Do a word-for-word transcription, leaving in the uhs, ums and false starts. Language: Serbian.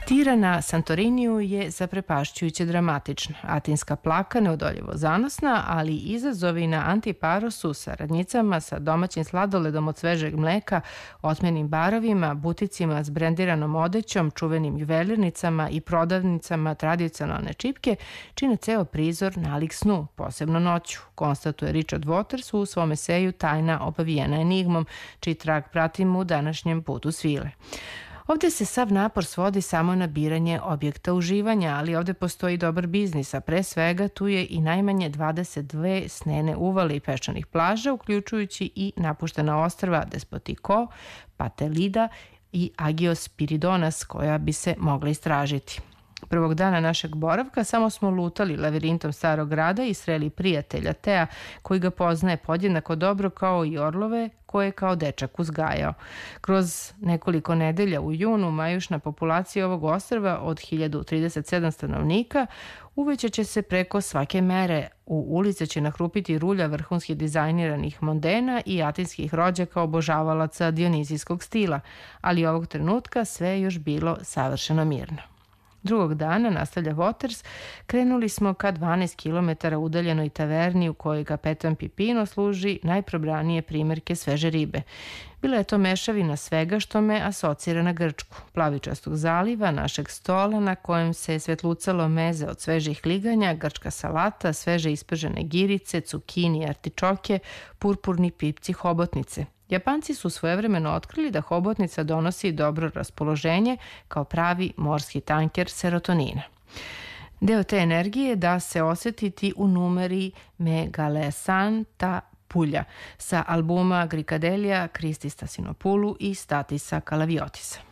Tira na Santoriniju je zaprepašćujuće dramatična. Atinska plaka neodoljivo zanosna, ali izazovi na Antiparosu sa radnjicama sa domaćim sladoledom od svežeg mleka, otmenim barovima, buticima s brendiranom odećom, čuvenim juvelirnicama i prodavnicama tradicionalne čipke čine ceo prizor nalik snu, posebno noću, konstatuje Richard Waters u svom eseju Tajna obavijena enigmom, čiji trag pratimo u današnjem putu svile. Ovde se sav napor svodi samo na biranje objekta uživanja, ali ovde postoji dobar biznis, a pre svega tu je i najmanje dvadeset dve snene uvale i peščanih plaža, uključujući i napuštena ostrva Despotiko, Patelida i Agios Spiridonas, koja bi se mogla istražiti. Prvog dana našeg boravka samo smo lutali lavirintom starog grada i sreli prijatelja Tea, koji ga poznaje podjednako dobro kao i orlove koje je kao dečak uzgajao. Kroz nekoliko nedelja u junu majušna populacija ovog ostrva od hiljadu trideset sedam stanovnika uvećaće se preko svake mere. U ulice će nahrupiti rulja vrhunski dizajniranih mondena i atinskih rođaka obožavalaca dionizijskog stila, ali ovog trenutka sve je još bilo savršeno mirno. Drugog dana, nastavlja Waters, krenuli smo ka dvanaest kilometara udaljenoj taverni u kojoj kapetan Pipino služi najprobranije primerke sveže ribe. Bila je to mešavina svega što me asocira na Grčku, plavičastog zaliva, našeg stola na kojem se svetlucalo meze od svežih liganja, grčka salata, sveže ispržene girice, cukini, artičoke, purpurni pipci hobotnice. Japanci su svojevremeno otkrili da hobotnica donosi dobro raspoloženje kao pravi morski tanker serotonina. Deo te energije da se osetiti u numeri Megalesanta Pulja sa albuma Grikadelija Kristi Stasinopoulou i Statisa Kalaviotisa.